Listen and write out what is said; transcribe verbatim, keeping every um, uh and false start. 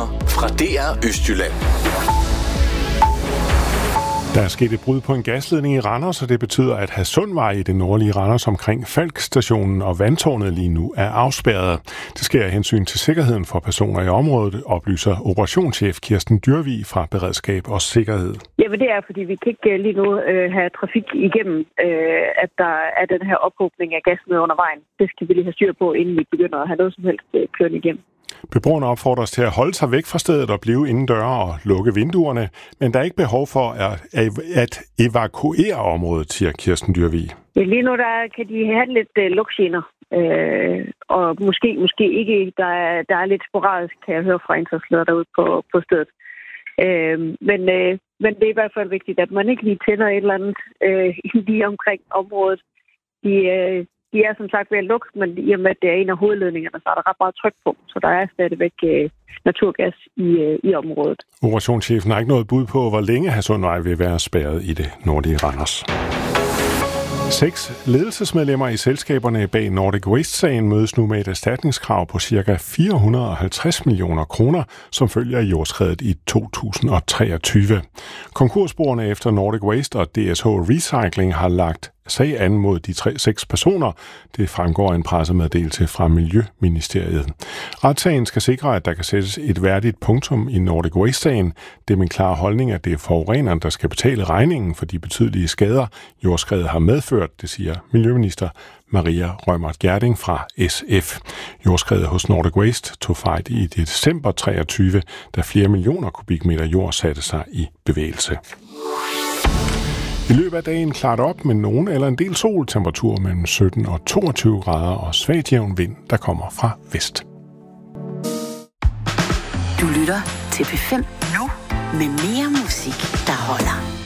nyheder fra D R Østjylland. Der er sket et brud på en gasledning i Randers, og det betyder, at Hadsundvej i det nordlige Randers omkring Falk-stationen og vandtårnet lige nu er afspærret. Det sker af hensyn til sikkerheden for personer i området, oplyser operationschef Kirsten Dyrvig fra Beredskab og Sikkerhed. Jamen det er, fordi vi kan ikke lige nu øh, have trafik igennem, øh, at der er den her ophobning af gas med under vejen. Det skal vi lige have styr på, inden vi begynder at have noget som helst øh, kørende igennem. Beboerne opfordres til at holde sig væk fra stedet og blive indendøre og lukke vinduerne, men der er ikke behov for at, at evakuere området, siger Kirsten Dyrvig. Lige nu der kan de have lidt øh, lugtgener, øh, og måske måske ikke. Der er, der er lidt sporadisk, kan jeg høre fra indsatsledere derude på, på stedet. Øh, men, øh, men det er i hvert fald vigtigt, at man ikke lige tænder et eller andet øh, lige omkring området. De øh, De er som sagt ved at lukke, men i og med, at det er en af hovedledningerne, så er der ret meget tryk på. Så der er stadigvæk øh, naturgas i, øh, i området. Operationschefen har ikke noget bud på, hvor længe Hadsundvej vil være spærret i det nordlige Randers. Seks ledelsesmedlemmer i selskaberne bag Nordic Waste-sagen mødes nu med et erstatningskrav på ca. fire hundrede og halvtreds millioner kroner, som følger af jordskredet i to tusind og treogtyve. Konkursboerne efter Nordic Waste og D S H Recycling har lagt sag an mod de tre, seks personer. Det fremgår af en pressemeddelelse fra Miljøministeriet. Retssagen skal sikre, at der kan sættes et værdigt punktum i Nordic Waste-sagen. Det er min klare holdning, at det er forureneren, der skal betale regningen for de betydelige skader, jordskredet har medført, det siger Miljøminister Maria Reumert Gjerding fra S F. Jordskredet hos Nordic Waste tog fejl i december treogtyve, da flere millioner kubikmeter jord satte sig i bevægelse. I løbet af dagen klart op med nogen eller en del sol, temperatur mellem sytten og toogtyve grader og svagt jævn vind, der kommer fra vest. Du lytter til P fem nu med mere musik, der holder.